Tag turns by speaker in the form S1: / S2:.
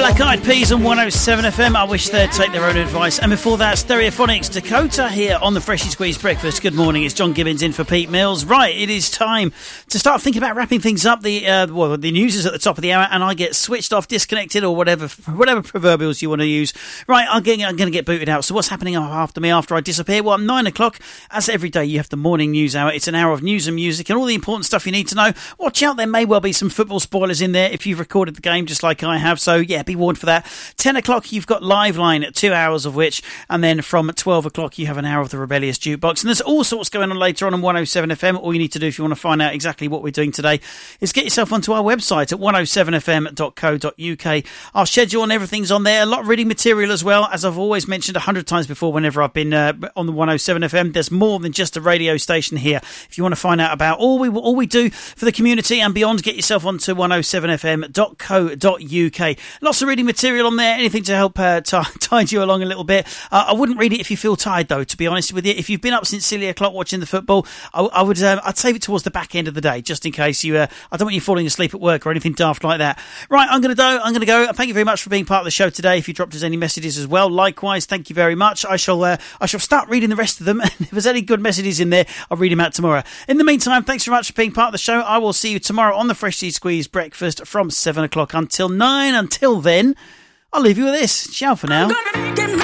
S1: Black Eyed Peas on 107 FM. I wish they'd take their own advice. And before that, Stereophonics, Dakota here on the Freshly Squeezed Breakfast. Good morning, it's John Gibbons in for Pete Mills. Right, it is time to start thinking about wrapping things up. The news is at the top of the hour and I get switched off, disconnected or whatever proverbials you want to use. Right, I'm going to get booted out. So what's happening after me after I disappear? Well, 9 o'clock, as every day, you have the morning news hour. It's an hour of news and music and all the important stuff you need to know. Watch out, there may well be some football spoilers in there if you've recorded the game just like I have. So yeah, be warned for that. 10 o'clock, you've got Live Line, 2 hours of which, and then from 12 o'clock, you have an hour of the Rebellious Jukebox. And there's all sorts going on later on 107 FM. All you need to do if you want to find out exactly what we're doing today is get yourself onto our website at 107fm.co.uk. Our schedule and everything's on there. A lot of reading material as well. As I've always mentioned 100 times before whenever I've been on the 107 FM, there's more than just a radio station here. If you want to find out about all we do for the community and beyond, get yourself onto 107fm.co.uk. Lots of reading material on there, anything to help tide you along a little bit. I wouldn't read it if you feel tired, though, to be honest with you. If you've been up since silly o'clock watching the football, I'd save it towards the back end of the day, just in case I don't want you falling asleep at work or anything daft like that. Right, I'm going to go. Thank you very much for being part of the show today. If you dropped us any messages as well, likewise, thank you very much. I shall start reading the rest of them, and if there's any good messages in there, I'll read them out tomorrow. In the meantime, thanks very much for being part of the show. I will see you tomorrow on the Freshly Squeezed Breakfast from 7 o'clock until 9. Until then, I'll leave you with this. Ciao for now.